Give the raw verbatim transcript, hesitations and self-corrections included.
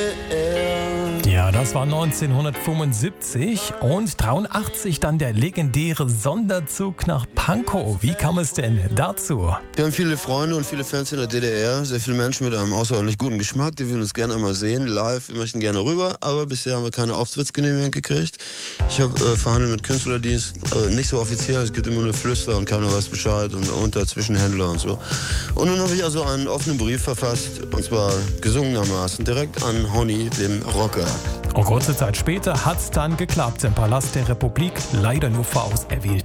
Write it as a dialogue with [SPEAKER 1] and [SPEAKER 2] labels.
[SPEAKER 1] Ja, das war neunzehnhundertfünfundsiebzig und dreiundachtzig dann der legendäre Sonderzug nach Pankow. Wie kam es denn dazu?
[SPEAKER 2] Wir haben viele Freunde und viele Fans in der D D R, sehr viele Menschen mit einem außerordentlich guten Geschmack, die würden uns gerne einmal sehen, live, wir möchten gerne rüber, aber bisher haben wir keine Auftrittsgenehmigung gekriegt. Ich habe äh, verhandelt mit Künstlerdienst, äh, nicht so offiziell, es gibt immer nur Flüster und keiner weiß Bescheid und unter Zwischenhändler und so. Und nun habe ich also einen offenen Brief verfasst, und zwar gesungenermaßen direkt an Honey, dem Rocker.
[SPEAKER 1] Und kurze Zeit später hat's dann geklappt im Palast der Republik, leider nur vor auserwählten